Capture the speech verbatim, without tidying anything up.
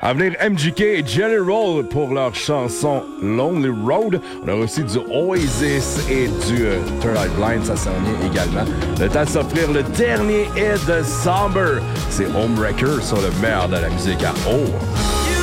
À venir, M G K et General pour leur chanson Lonely Road. On a aussi du Oasis et du euh, Third Eye Blind, ça s'en vient également. Le temps de s'offrir le dernier hit de Somber. C'est Homebreaker sur le meilleur de la musique à eau.